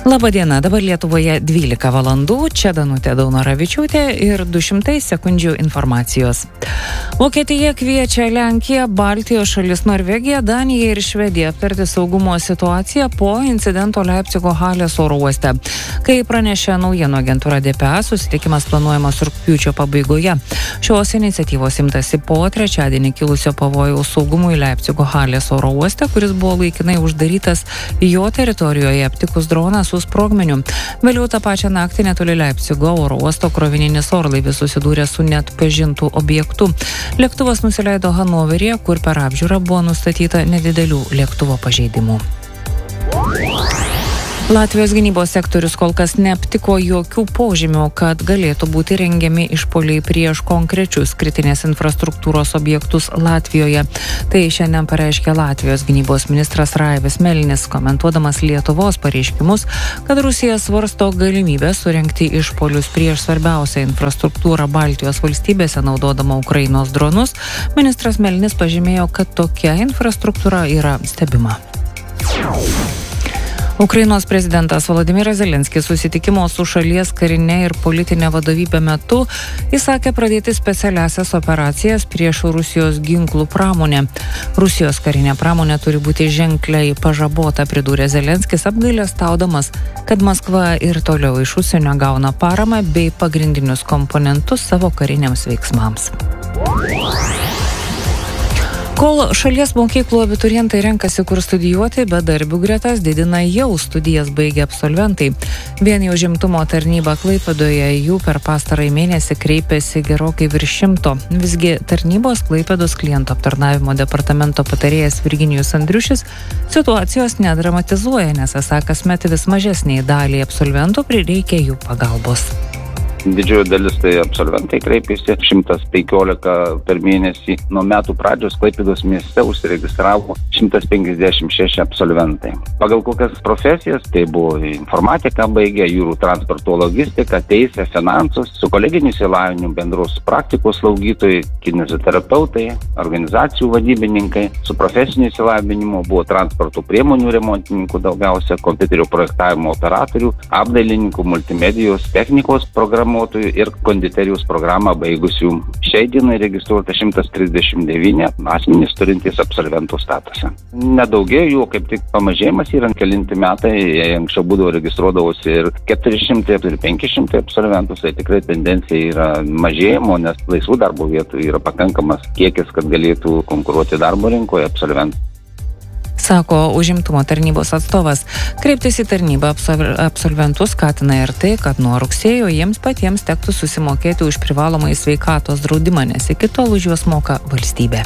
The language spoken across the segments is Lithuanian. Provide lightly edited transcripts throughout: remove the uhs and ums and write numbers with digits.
Labadiena, dabar Lietuvoje 12 valandų, čia Danutė Daunoravičiūtė ir 200 sekundžių informacijos. Vokietija kviečia Lenkiją, Baltijos šalis Norvegiją, Daniją ir Švediją aptarti saugumo situaciją po incidento Leipcigo Halės oro uoste. Kai pranešė naujienų agentūra DPA, susitikimas planuojamas rugpjūčio pabaigoje. Šios iniciatyvos imtasi po trečiadienį kilusio pavojaus saugumui Leipcigo Halės oro uoste, kuris buvo laikinai uždarytas jo teritorijoje aptikus droną su sprogmeniu. Vėliau tą pačią naktį netoli Leipcigo oro uosto krovininis orlaivis susidūrė su neatpažintu objektu. Lėktuvas nusileido Hanoveryje, kur per apžiūrą buvo nustatyta nedidelių lėktuvo pažeidimų. Latvijos gynybos sektorius kol kas neaptiko jokių požymių, kad galėtų būti rengiami išpuoliai prieš konkrečius kritinės infrastruktūros objektus Latvijoje. Tai šiandien pareiškė Latvijos gynybos ministras Raivis Melnis, komentuodamas Lietuvos pareiškimus, kad Rusija svarsto galimybę surengti išpuolius prieš svarbiausią infrastruktūrą Baltijos valstybėse, naudodama Ukrainos dronus. Ministras Melnis pažymėjo, kad tokia infrastruktūra yra stebima. Ukrainos prezidentas Volodymyras Zelenskis susitikimo su šalies karinė ir politinė vadovybė metu įsakė pradėti specialiasias operacijas prieš Rusijos ginklų pramonę. Rusijos karinė pramonė turi būti ženkliai pažabota, pridūrė Zelenskis, apgailestaudamas, kad Maskva ir toliau iš užsienio gauna paramą bei pagrindinius komponentus savo kariniams veiksmams. Kol šalies mokyklų abiturientai renkasi, kur studijuoti, bedarbių gretas didina jau studijas baigę absolventai. Vien į užimtumo tarnybą Klaipėdoje jų per pastarąjį mėnesį kreipėsi gerokai virš 100. Visgi tarnybos Klaipėdos klientų aptarnavimo departamento patarėjas Virginijus Andriušis situacijos nedramatizuoja, nes esą kasmet vis mažesniai daliai absolventų prireikia jų pagalbos. Didžioji dalis tai absolventai kreipėsi, 115 per mėnesį. Nuo metų pradžios Klaipėdos mieste užsiregistravo 156 absolventai. Pagal kokias profesijas, tai buvo informatika baigė, jūrų transporto logistika, teisė, finansus, su koleginiu išsilavinimu bendros praktikos slaugytojai, kineziterapeutai, organizacijų vadybininkai, su profesiniu išsilavinimu buvo transporto priemonių remontininkų daugiausia, kompiuterio projektavimo operatorių, apdailininkų, multimedijos, technikos programų ir konditerijos programą baigusių. Šiai dienai registruota 139 asmenys turintys absolventų statusą. Nedaugėjo jų, kaip tik pamažėjimas yra kelinti metai, anksčiau būdavo registruodavosi ir 400 ir 500 absolventų, tai tikrai tendencija yra mažėjimo, nes laisvų darbo vietų yra pakankamas kiekis, kad galėtų konkuruoti darbo rinkoje absolventų. Sako užimtumo tarnybos atstovas. Kreiptis į tarnybą absolventus skatina ir tai, kad nuo rugsėjo jiems patiems tektų susimokėti už privalomąjį sveikatos draudimą, nes iki tol už juos moka valstybė.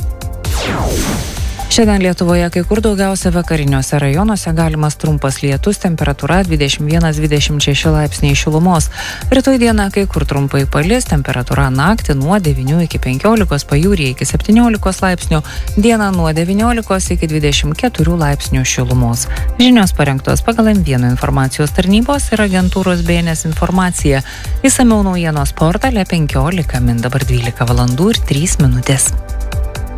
Šiandien Lietuvoje kai kur daugiausia vakariniuose rajonuose galimas trumpas lietus, temperatūra 21-26 laipsniai šilumos. Rytoj dieną kai kur trumpai palis, temperatūra naktį nuo 9 iki 15, pajūryje iki 17 laipsnių, dieną nuo 19 iki 24 laipsnių šilumos. Žinios parengtos pagal M1 informacijos tarnybos ir agentūros BNS informacija. Išsamiau naujienos portale 15 min, dabar 12 valandų ir 3 minutės.